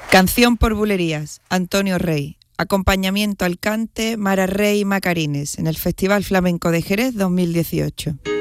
Canción por bulerías, Antonio Rey. Acompañamiento al cante, Mara Rey y Macarines, en el Festival Flamenco de Jerez 2018.